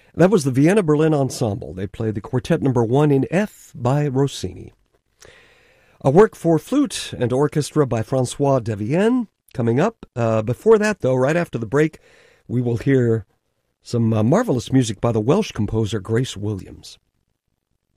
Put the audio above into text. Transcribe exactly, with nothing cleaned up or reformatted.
That was the Vienna Berlin Ensemble. They played the Quartet Number One in F by Rossini. A work for flute and orchestra by Francois Devienne coming up. Uh, before that, though, right after the break, we will hear some uh, marvelous music by the Welsh composer Grace Williams.